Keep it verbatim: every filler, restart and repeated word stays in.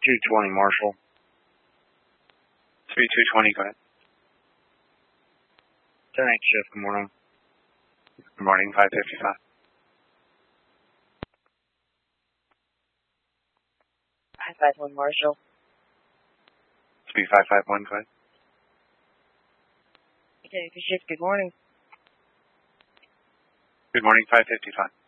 two twenty, Marshall. Speed two twenty, go ahead. ten eight shift, good morning. Good morning, five fifty-five. five five one, Marshall. Speed five five one, go ahead. ten eight shift, good morning. Good morning, five fifty-five.